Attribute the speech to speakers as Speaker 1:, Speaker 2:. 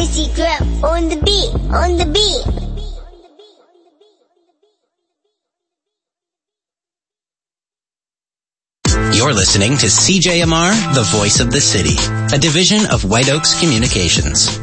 Speaker 1: Fantasy Club on the beat, on the beat.
Speaker 2: You're listening to CJMR, the voice of the city, a division of White Oaks Communications.